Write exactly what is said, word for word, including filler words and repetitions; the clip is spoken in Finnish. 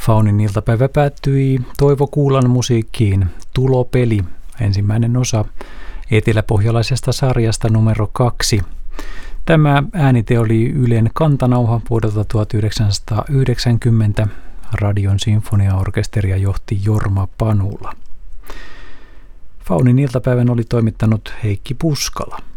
Faunin iltapäivä päättyi Toivo Kuulan musiikkiin Tulopeli, ensimmäinen osa eteläpohjalaisesta sarjasta numero kaksi. Tämä äänite oli Ylen kantanauha vuodelta tuhatyhdeksänsataayhdeksänkymmentä. Radion sinfoniaorkesteria johti Jorma Panula. Faunin iltapäivän oli toimittanut Heikki Puskala.